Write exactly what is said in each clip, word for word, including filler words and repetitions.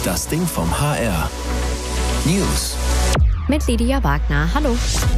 Das Ding vom H R. News. Mit Lydia Wagner. Hallo.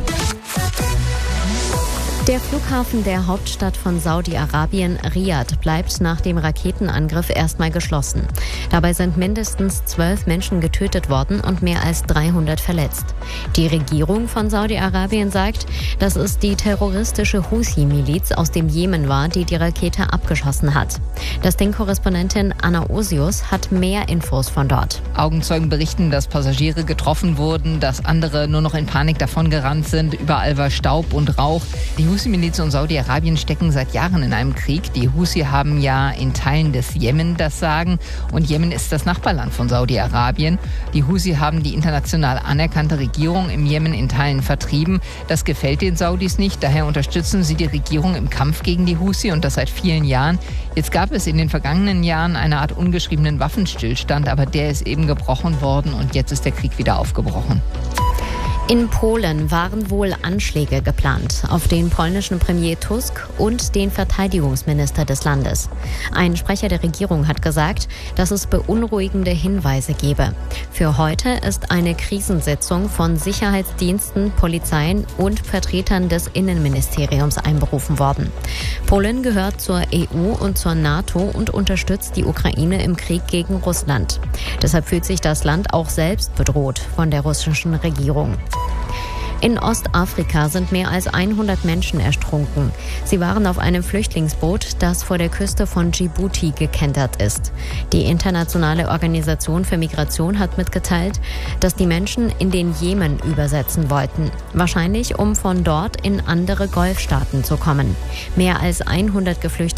Der Flughafen der Hauptstadt von Saudi-Arabien, Riad, bleibt nach dem Raketenangriff erstmal geschlossen. Dabei sind mindestens zwölf Menschen getötet worden und mehr als dreihundert verletzt. Die Regierung von Saudi-Arabien sagt, dass es die terroristische Houthi-Miliz aus dem Jemen war, die die Rakete abgeschossen hat. Das Ding-Korrespondentin Anna Osius hat mehr Infos von dort. Augenzeugen berichten, dass Passagiere getroffen wurden, dass andere nur noch in Panik davongerannt sind. Überall war Staub und Rauch. Die Houthi-Miliz und Saudi-Arabien stecken seit Jahren in einem Krieg. Die Houthi haben ja in Teilen des Jemen das Sagen und Jemen ist das Nachbarland von Saudi-Arabien. Die Houthi haben die international anerkannte Regierung im Jemen in Teilen vertrieben. Das gefällt den Saudis nicht, daher unterstützen sie die Regierung im Kampf gegen die Houthi und das seit vielen Jahren. Jetzt gab es in den vergangenen Jahren eine Art ungeschriebenen Waffenstillstand, aber der ist eben gebrochen worden und jetzt ist der Krieg wieder aufgebrochen. In Polen waren wohl Anschläge geplant auf den polnischen Premier Tusk und den Verteidigungsminister des Landes. Ein Sprecher der Regierung hat gesagt, dass es beunruhigende Hinweise gebe. Für heute ist eine Krisensitzung von Sicherheitsdiensten, Polizeien und Vertretern des Innenministeriums einberufen worden. Polen gehört zur E U und zur NATO und unterstützt die Ukraine im Krieg gegen Russland. Deshalb fühlt sich das Land auch selbst bedroht von der russischen Regierung. In Ostafrika sind mehr als hundert Menschen ertrunken. Sie waren auf einem Flüchtlingsboot, das vor der Küste von Djibouti gekentert ist. Die Internationale Organisation für Migration hat mitgeteilt, dass die Menschen in den Jemen übersetzen wollten. Wahrscheinlich, um von dort in andere Golfstaaten zu kommen. Mehr als hundert Geflüchtete